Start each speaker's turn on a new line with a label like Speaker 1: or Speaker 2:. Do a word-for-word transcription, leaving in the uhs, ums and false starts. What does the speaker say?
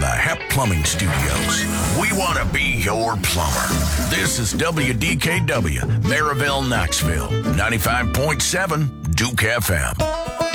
Speaker 1: the Hep Plumbing Studios. We want to be your plumber. This is W D K W, Maryville, Knoxville, ninety-five point seven Duke F M.